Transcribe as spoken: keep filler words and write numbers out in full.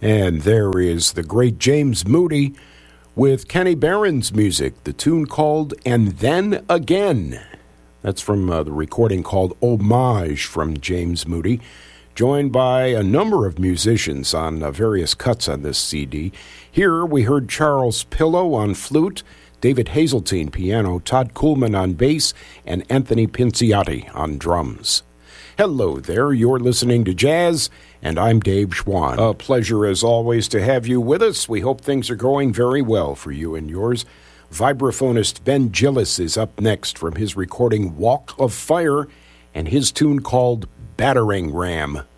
And there is the great James Moody with Kenny Barron's music, the tune called And Then Again. That's from uh, the recording called Homage from James Moody, joined by a number of musicians on uh, various cuts on this C D. Here we heard Charles Pillow on flute, David Hazeltine piano, Todd Kuhlman on bass, and Anthony Pinciotti on drums. Hello there, you're listening to Jazz, and I'm Dave Schwann. A pleasure as always to have you with us. We hope things are going very well for you and yours. Vibraphonist Ben Gillis is up next from his recording Walk of Fire and his tune called Battering Ram.